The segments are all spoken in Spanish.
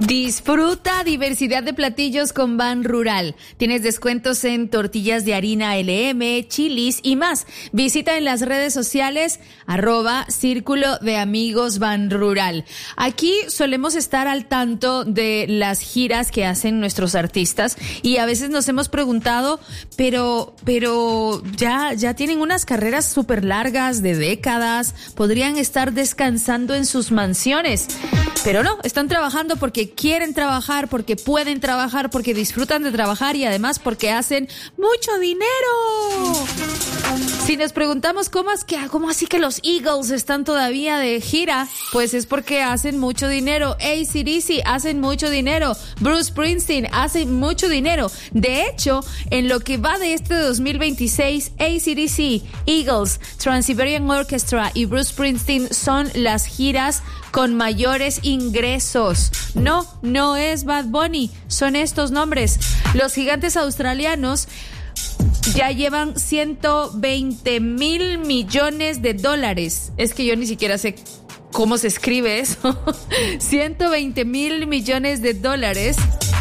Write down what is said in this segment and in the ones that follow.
Disfruta diversidad de platillos con Ban Rural. Tienes descuentos en tortillas de harina LM, chilis y más. Visita en las redes sociales @Círculo de Amigos Ban Rural. Aquí solemos estar al tanto de las giras que hacen nuestros artistas y a veces nos hemos preguntado, pero ya tienen unas carreras súper largas de décadas, podrían estar descansando en sus mansiones. Pero no, están trabajando porque quieren trabajar, porque pueden trabajar, porque disfrutan de trabajar y además porque hacen mucho dinero. Si nos preguntamos cómo así que los Eagles están todavía de gira, pues es porque hacen mucho dinero. AC/DC hacen mucho dinero. Bruce Springsteen hace mucho dinero. De hecho, en lo que va de este 2026, AC/DC, Eagles, Trans-Siberian Orchestra y Bruce Springsteen son las giras con mayores ingresos. No es Bad Bunny, son estos nombres. Los gigantes australianos ya llevan 120 millones de dólares. Es que yo ni siquiera sé cómo se escribe eso. 120 millones de dólares.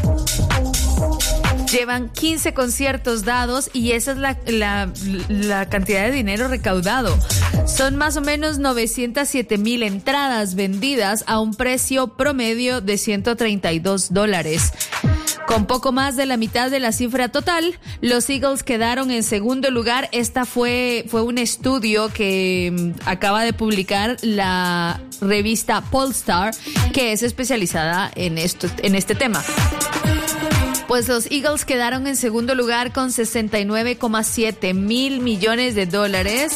Llevan 15 conciertos dados y esa es la cantidad de dinero recaudado. Son más o menos 907,000 entradas vendidas a un precio promedio de $132. Con poco más de la mitad de la cifra total, los Eagles quedaron en segundo lugar. Esta fue un estudio que acaba de publicar la revista Pollstar, que es especializada en este tema. Pues los Eagles quedaron en segundo lugar con 69,7 mil millones de dólares.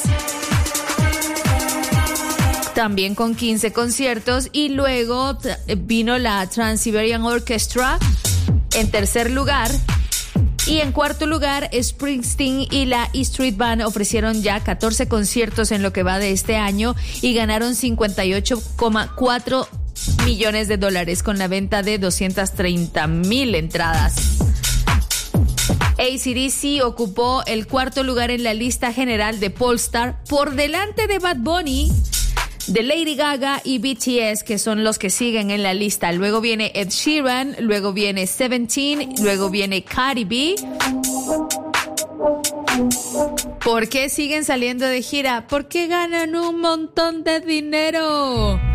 También con 15 conciertos. Y luego vino la Trans-Siberian Orchestra en tercer lugar. Y en cuarto lugar, Springsteen y la E Street Band ofrecieron ya 14 conciertos en lo que va de este año y ganaron 58,4 millones de dólares con la venta de 230,000 entradas. AC/DC ocupó el cuarto lugar en la lista general de Pollstar por delante de Bad Bunny, de Lady Gaga y BTS, que son los que siguen en la lista. Luego viene Ed Sheeran, luego viene Seventeen, luego viene Cardi B. ¿Por qué siguen saliendo de gira? Porque ganan un montón de dinero.